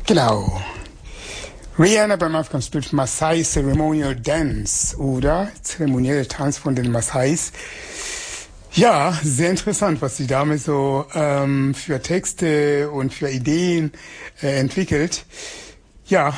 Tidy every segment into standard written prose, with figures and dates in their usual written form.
Genau. Rihanna beim African Spirit Maasai Ceremonial Dance oder zeremonielle Tanz von den Maasais. Ja, sehr interessant, was die Dame so für Texte und für Ideen entwickelt. Ja,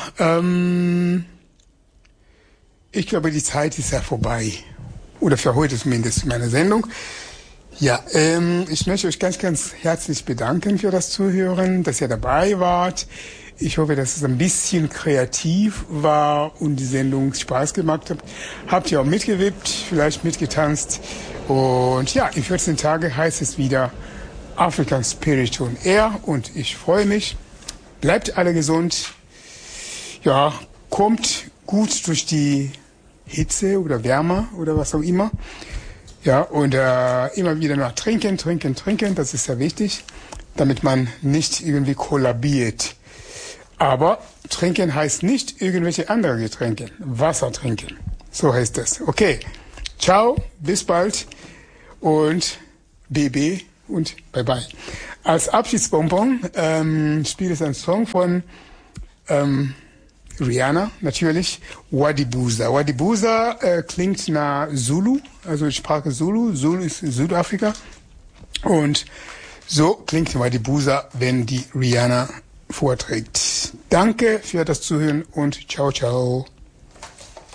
ich glaube, die Zeit ist ja vorbei. Oder für heute zumindest, meine Sendung. Ja, ich möchte euch ganz, ganz herzlich bedanken für das Zuhören, dass ihr dabei wart. Ich hoffe, dass es ein bisschen kreativ war und die Sendung Spaß gemacht hat. Habt ihr auch mitgewippt, vielleicht mitgetanzt. Und ja, in 14 Tagen heißt es wieder African Spirit on Air und ich freue mich. Bleibt alle gesund. Ja, kommt gut durch die Hitze oder Wärme oder was auch immer. Ja, und immer wieder noch trinken. Das ist sehr wichtig, damit man nicht irgendwie kollabiert. Aber trinken heißt nicht irgendwelche andere Getränke. Wasser trinken. So heißt das. Okay. Ciao, bis bald und BB und bye bye. Als Abschiedsbonbon spiele ich einen Song von Rihanna, natürlich. Wadibuza. Wadibuza klingt nach Zulu, also die Sprache Zulu. Zulu ist Südafrika. Und so klingt Wadibuza, wenn die Rihanna vorträgt. Danke für das Zuhören und ciao, ciao.